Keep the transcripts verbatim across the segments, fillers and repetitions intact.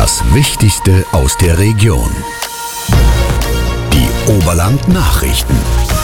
Das Wichtigste aus der Region. Die Oberland-Nachrichten.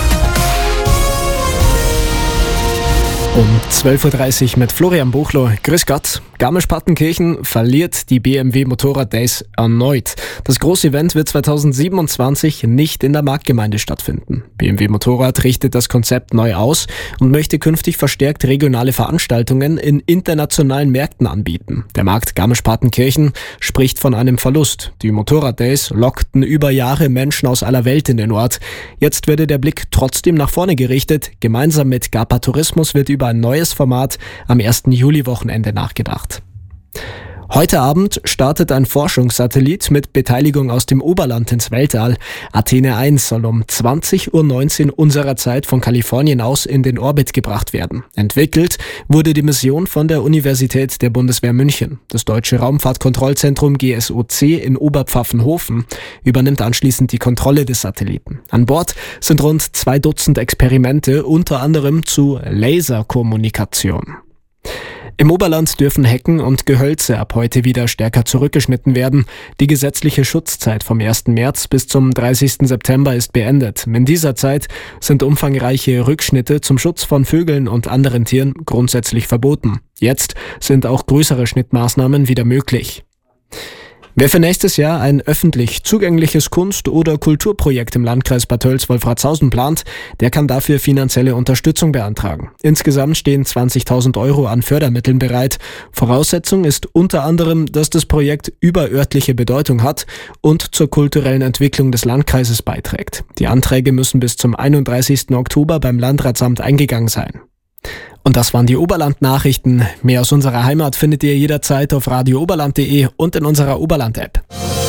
Um zwölf Uhr dreißig mit Florian Buchlo. Grüß Gott. Garmisch-Partenkirchen verliert die B M W Motorrad Days erneut. Das große Event wird zweitausendsiebenundzwanzig nicht in der Marktgemeinde stattfinden. B M W Motorrad richtet das Konzept neu aus und möchte künftig verstärkt regionale Veranstaltungen in internationalen Märkten anbieten. Der Markt Garmisch-Partenkirchen spricht von einem Verlust. Die Motorrad Days lockten über Jahre Menschen aus aller Welt in den Ort. Jetzt werde der Blick trotzdem nach vorne gerichtet. Gemeinsam mit Garpa Tourismus wird über ein neues Format am ersten Juli-Wochenende nachgedacht. Heute Abend startet ein Forschungssatellit mit Beteiligung aus dem Oberland ins Weltall. Athene eins soll um zwanzig Uhr neunzehn unserer Zeit von Kalifornien aus in den Orbit gebracht werden. Entwickelt wurde die Mission von der Universität der Bundeswehr München. Das Deutsche Raumfahrtkontrollzentrum G S O C in Oberpfaffenhofen übernimmt anschließend die Kontrolle des Satelliten. An Bord sind rund zwei Dutzend Experimente, unter anderem zu Laserkommunikation. Im Oberland dürfen Hecken und Gehölze ab heute wieder stärker zurückgeschnitten werden. Die gesetzliche Schutzzeit vom ersten März bis zum dreißigsten September ist beendet. In dieser Zeit sind umfangreiche Rückschnitte zum Schutz von Vögeln und anderen Tieren grundsätzlich verboten. Jetzt sind auch größere Schnittmaßnahmen wieder möglich. Wer für nächstes Jahr ein öffentlich zugängliches Kunst- oder Kulturprojekt im Landkreis Bad Tölz-Wolfratshausen plant, der kann dafür finanzielle Unterstützung beantragen. Insgesamt stehen zwanzigtausend Euro an Fördermitteln bereit. Voraussetzung ist unter anderem, dass das Projekt überörtliche Bedeutung hat und zur kulturellen Entwicklung des Landkreises beiträgt. Die Anträge müssen bis zum einunddreißigsten Oktober beim Landratsamt eingegangen sein. Und das waren die Oberland-Nachrichten. Mehr aus unserer Heimat findet ihr jederzeit auf radio oberland punkt de und in unserer Oberland-App.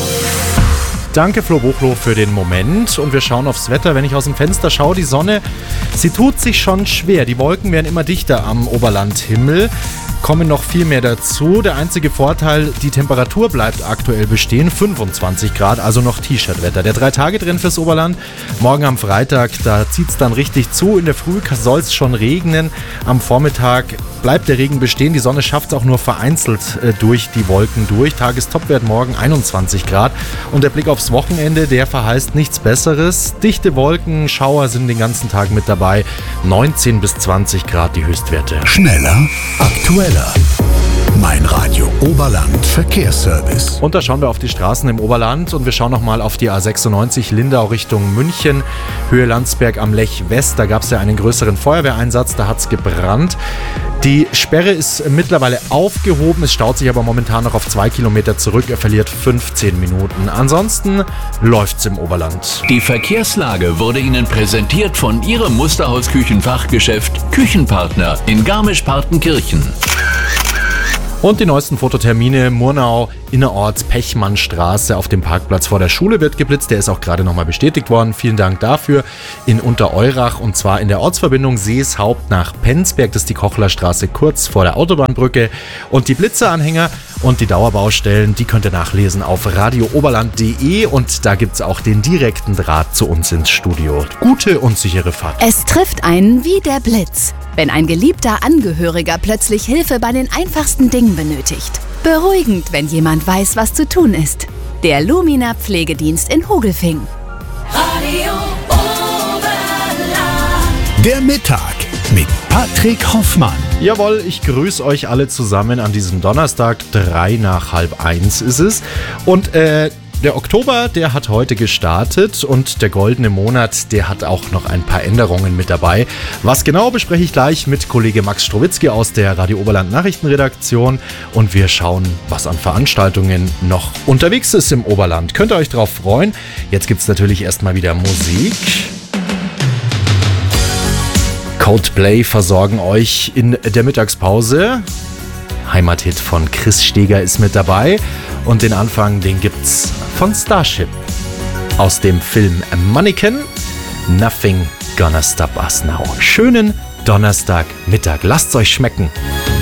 Danke Flo Buchlo für den Moment und wir schauen aufs Wetter. Wenn ich aus dem Fenster schaue, die Sonne, sie tut sich schon schwer. Die Wolken werden immer dichter am Oberlandhimmel, kommen noch viel mehr dazu. Der einzige Vorteil, die Temperatur bleibt aktuell bestehen, fünfundzwanzig Grad, also noch T-Shirt-Wetter. Der Drei-Tage-Trend fürs Oberland, morgen am Freitag, da zieht es dann richtig zu. In der Früh soll es schon regnen, am Vormittag bleibt der Regen bestehen. Die Sonne schafft es auch nur vereinzelt äh, durch die Wolken durch. Tagestopwert morgen einundzwanzig Grad. Und der Blick aufs Wochenende, der verheißt nichts Besseres. Dichte Wolken, Schauer sind den ganzen Tag mit dabei. neunzehn bis zwanzig Grad die Höchstwerte. Schneller, aktueller. Mein Radio Oberland Verkehrsservice. Und da schauen wir auf die Straßen im Oberland und wir schauen nochmal auf die A sechsundneunzig Lindau Richtung München, Höhe Landsberg am Lech West. Da gab es ja einen größeren Feuerwehreinsatz, da hat es gebrannt. Die Sperre ist mittlerweile aufgehoben, es staut sich aber momentan noch auf zwei Kilometer zurück. Er verliert fünfzehn Minuten. Ansonsten läuft's im Oberland. Die Verkehrslage wurde Ihnen präsentiert von Ihrem Musterhaus-Küchenfachgeschäft Küchenpartner in Garmisch-Partenkirchen. Und die neuesten Fototermine: Murnau, innerorts Pechmannstraße auf dem Parkplatz vor der Schule wird geblitzt. Der ist auch gerade nochmal bestätigt worden. Vielen Dank dafür. In Untereurach und zwar in der Ortsverbindung Seeshaupt nach Penzberg. Das ist die Kochlerstraße kurz vor der Autobahnbrücke. Und die Blitzeranhänger und die Dauerbaustellen, die könnt ihr nachlesen auf radio oberland punkt de und da gibt es auch den direkten Draht zu uns ins Studio. Gute und sichere Fahrt. Es trifft einen wie der Blitz, wenn ein geliebter Angehöriger plötzlich Hilfe bei den einfachsten Dingen benötigt. Beruhigend, wenn jemand weiß, was zu tun ist. Der Lumina Pflegedienst in Hogelfing. Radio Oberland. Der Mittag mit Patrick Hoffmann. Jawohl, ich grüße euch alle zusammen an diesem Donnerstag. Drei nach halb eins ist es. Und äh, der Oktober, der hat heute gestartet und der goldene Monat, der hat auch noch ein paar Änderungen mit dabei. Was genau, bespreche ich gleich mit Kollege Max Strowitzki aus der Radio Oberland Nachrichtenredaktion und wir schauen, was an Veranstaltungen noch unterwegs ist im Oberland. Könnt ihr euch drauf freuen? Jetzt gibt es natürlich erstmal wieder Musik. Coldplay versorgen euch in der Mittagspause. Heimathit von Chris Steger ist mit dabei. Und den Anfang, den gibt's von Starship. Aus dem Film Mannequin. Nothing Gonna Stop Us Now. Schönen Donnerstagmittag. Lasst's euch schmecken.